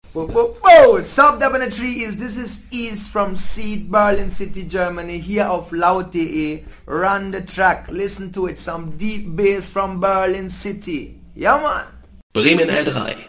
Whoa, whoa, whoa! Sub Tree this is East from Seed, Berlin City, Germany, here auf Laut.de. Run the track, listen to it, some deep bass from Berlin City. Ja, man! Bremen L3